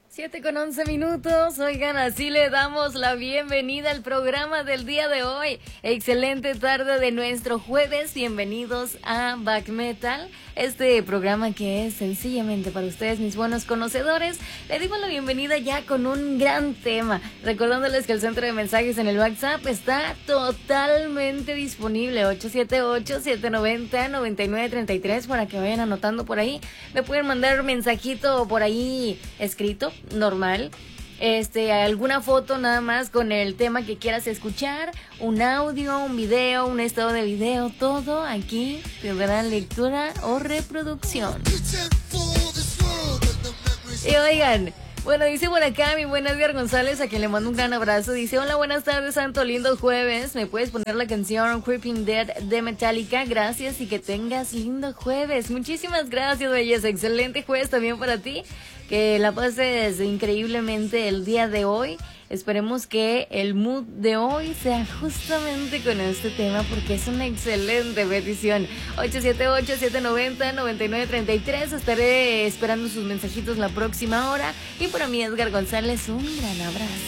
7:11. Oigan, así le damos la bienvenida al programa del día de hoy. Excelente tarde de nuestro jueves. Bienvenidos a Back Metal, este programa que es sencillamente para ustedes, mis buenos conocedores. Le dimos la bienvenida ya con un gran tema, recordándoles que el centro de mensajes en el WhatsApp está totalmente disponible, 878-790-9933, para que vayan anotando por ahí. Me pueden mandar un mensajito por ahí escrito, normal, alguna foto nada más con el tema que quieras escuchar, un audio, un video, un estado de video, todo aquí tendrá lectura o reproducción. Y oigan, bueno, dice por acá mi buen Edgar González, a quien le mando un gran abrazo. Dice: hola, buenas tardes, Santo, lindo jueves. ¿Me puedes poner la canción Creeping Dead de Metallica? Gracias y que tengas lindo jueves. Muchísimas gracias, belleza. Excelente jueves también para ti. Que la pases increíblemente el día de hoy. Esperemos que el mood de hoy sea justamente con este tema, porque es una excelente petición. 878-790-9933. Estaré esperando sus mensajitos la próxima hora. Y para mí, Edgar González, un gran abrazo.